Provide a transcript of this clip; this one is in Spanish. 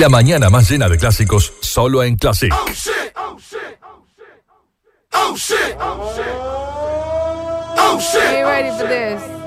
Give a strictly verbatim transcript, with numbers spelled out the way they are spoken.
La mañana más llena de clásicos, solo en Classic. Oh shit, oh shit, oh shit, oh shit, oh shit, oh shit. Are you ready for this?